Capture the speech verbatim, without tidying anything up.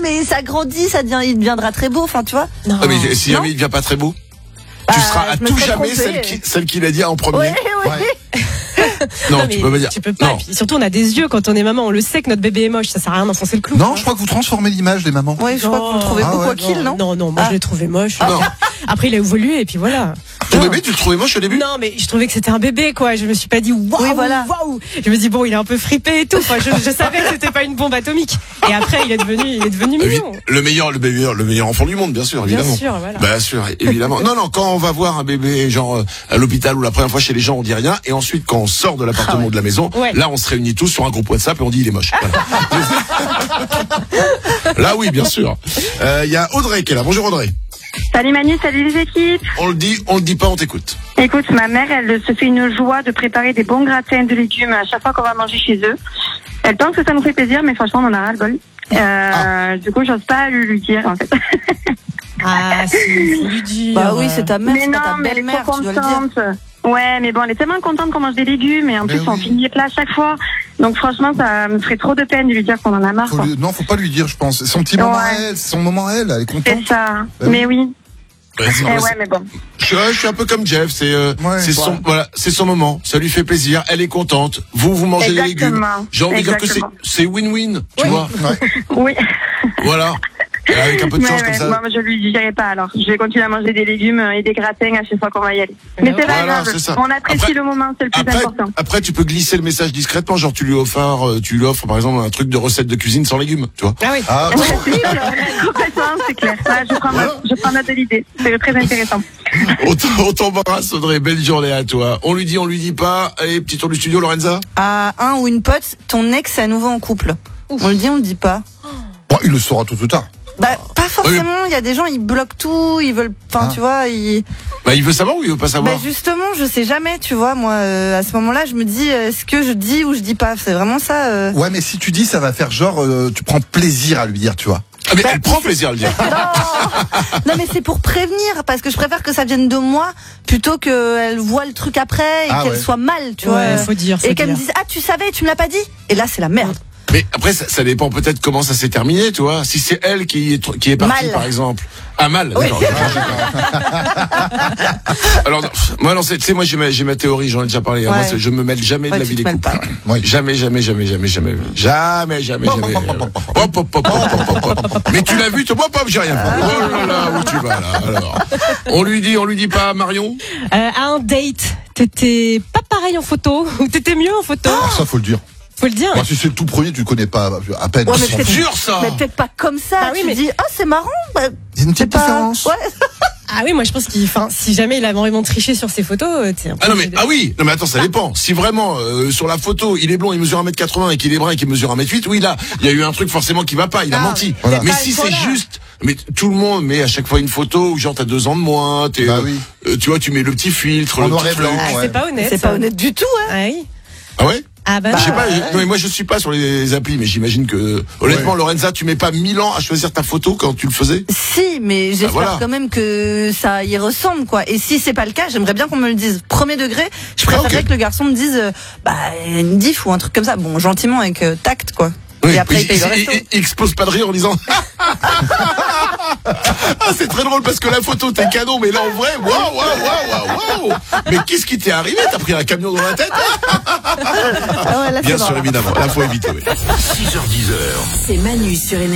mais ça grandit, ça devient, il deviendra très beau, enfin, tu vois. Non. Ah, mais si jamais Non. il devient pas très beau, Bah, tu seras à je me tout serais jamais trompée. celle qui, celle qui l'a dit en premier. Ouais, ouais. Ouais. Non, Non, tu mais peux pas dire. Tu peux pas. Non. Et puis, surtout, on a des yeux quand on est maman. On le sait que notre bébé est moche. Ça sert à rien d'enfoncer le clou. Non, je crois que vous transformez l'image des mamans. Ouais, je crois que vous le trouvez Ah beau, ouais, quoi qu'il, non? Non, non, moi Ah. je l'ai trouvé moche. Non. Après, il a évolué et puis voilà. Ton Non. bébé, tu le trouvais moche au début? Non, mais je trouvais que c'était un bébé, quoi. Je me suis pas dit waouh, Oui, voilà. waouh. Je me dis bon, il est un peu fripé et tout. Enfin, je, je savais que c'était pas une bombe atomique. Et après, il est devenu, il est devenu Évi- mignon. Le meilleur, le meilleur, le meilleur enfant du monde, bien sûr, Bien évidemment. sûr, voilà. Bien sûr, évidemment. Non, non, quand on va voir un bébé, genre, euh, à l'hôpital ou la première fois chez les gens, on dit rien. Et ensuite, quand on sort de l'appartement Ah ouais. ou de la maison, Ouais. là, on se réunit tous sur un groupe WhatsApp et on dit il est moche. Voilà. Là, oui, bien sûr. Euh, Il y a Audrey qui est là. Bonjour Audrey. Salut Manu, salut les équipes. On le dit, on le dit pas, on t'écoute. Écoute, ma mère, elle se fait une joie de préparer des bons gratins de légumes à chaque fois qu'on va manger chez eux. Elle pense que ça nous fait plaisir, mais franchement, on en a ras le bol. Euh, Ah. Du coup, j'ose pas lui, lui dire, en fait. Ah, si, faut lui dire. Bah oui, c'est ta mère, mais c'est pas non, ta mais elle est belle-mère, trop tu dois le dire. contente. Ouais, mais bon, elle est tellement contente qu'on mange des légumes, et en Mais plus, on oui. finit les plats à chaque fois. Donc franchement, ça me ferait trop de peine de lui dire qu'on en a marre, Faut quoi. lui- Non, faut pas lui dire, je pense. C'est son petit moment à Ouais. elle, c'est son moment à elle, elle est contente. C'est ça. Bah mais oui. Ouais, c'est- Eh ouais, ouais, mais bon. Je suis, ouais, je suis un peu comme Jeff, c'est euh, Ouais, c'est son ouais. voilà, c'est son moment, ça lui fait plaisir, elle est contente. Vous vous mangez des légumes. Exactement. J'ai envie de dire que c'est Exactement. c'est win-win, tu Oui. vois. Ouais. Oui. Voilà. Et avec un peu de Mais chance ouais, comme ça. moi, je lui dirai pas alors. Je vais continuer à manger des légumes et des gratins à chaque fois qu'on va y aller. Mais c'est pas Voilà, grave. c'est ça. On apprécie Après- le moment, c'est le plus Après, important. après, tu peux glisser le message discrètement, genre tu lui offres, euh, tu lui offres par exemple un truc de recette de cuisine sans légumes, tu vois. Ah oui. Ah, Ouais, c'est sûr, complètement, c'est clair. Ouais, je prends Voilà. note, je prends note de l'idée. C'est très intéressant. On t- on t'embrasse Audrey, belle journée à toi. On lui dit, on lui dit pas. Allez, petit tour du studio, Lorenza. À un ou une pote, ton ex est à nouveau en couple. On le dit, on le dit pas. bon, il le saura tôt ou tard. Bah, pas forcément, il y a des gens, ils bloquent tout, ils veulent, enfin, Ah. tu vois, ils... Bah, il veut savoir ou il veut pas savoir? Bah, justement, je sais jamais, tu vois, moi, euh, à ce moment-là, je me dis, euh, est-ce que je dis ou je dis pas? C'est vraiment ça, euh... Ouais, mais si tu dis, ça va faire genre, euh, tu prends plaisir à lui dire, tu vois. Ah, mais elle prend plaisir à le dire. Non, mais c'est pour prévenir, parce que je préfère que ça vienne de moi, plutôt qu'elle voit le truc après et Ah qu'elle ouais. soit mal, tu Ouais, vois. faut dire, faut et qu'elle me dire. dise, ah, tu savais, tu me l'as pas dit? Et là, c'est la merde. Mais après, ça, ça dépend peut-être comment ça s'est terminé, tu vois. Si c'est elle qui est, tr- qui est partie, Mal. par exemple. Ah, mal, d'accord. Alors, non, moi, non, c'est- tu sais, moi, j'ai ma, j'ai ma théorie, j'en ai déjà parlé. hein. Moi, Ouais. c'est- je me mêle jamais Ouais, de la tu vie te des mêles couples. pas. Oui. Jamais, jamais, jamais, jamais, jamais. Jamais, jamais, jamais. Hop, hop, hop, hop, hop, hop, hop. Mais tu l'as vu, toi, hop, hop, j'ai rien fait. Oh là là, où tu vas, là, alors. On lui dit, on lui dit pas, Marion? Euh, à un date, t'étais pas pareil en photo ou t'étais mieux en photo? Ah, ça, faut le dire. Faut le dire. Moi, si c'est le tout premier, tu le connais pas à peine. Ouais, mais C'est peut-être- dur, ça! Mais peut-être pas comme ça. Ah oui, tu mais- dis, ah, c'est marrant. Bah, Il y a une c'est petite pas... différence. Ouais. Ah oui, moi je pense qu'il, enfin, si jamais il a vraiment triché sur ses photos, euh, t'es un peu Ah non mais obligé de- ah oui, non mais attends, ça dépend. Si vraiment euh, sur la photo, il est blond, il mesure un mètre quatre-vingts et qu'il est brun et qu'il mesure un mètre huit, oui là, il y a eu un truc forcément qui va pas, il a Ah, menti. Voilà. Mais pas si le c'est voilà. juste, mais tout le monde met à chaque fois une photo où genre t'as deux ans de moins, t'es, Bah euh, oui. euh, tu vois, tu mets le petit filtre, En le noir petit et blanc. truc. Ah, Ouais. c'est pas honnête. C'est pas ça. honnête du tout, hein. Ah oui. Ah ouais? Ah bah. Je sais pas, ouais. je- non mais moi je suis pas sur les applis, mais j'imagine que honnêtement Ouais. Lorenza, tu mets pas mille ans à choisir ta photo quand tu le faisais. Si, mais j'espère voilà. quand même que ça y ressemble, quoi. Et si c'est pas le cas, j'aimerais bien qu'on me le dise. Premier degré, je préférerais Ah, ok. que le garçon me dise, euh, bah, une diff ou un truc comme ça. Bon, gentiment, avec euh, tact, quoi. Et après, il paye le resto. il, il explose pas de rire en disant ah, c'est très drôle parce que la photo t'es cadeau, mais là en vrai, waouh, waouh, waouh, waouh, waouh. Mais qu'est-ce qui t'est arrivé? T'as pris un camion dans la tête? Ah ouais, là, c'est Bien mort, sûr, là. évidemment. Là, faut éviter, oui. six heures dix. C'est Manu sur Énergie.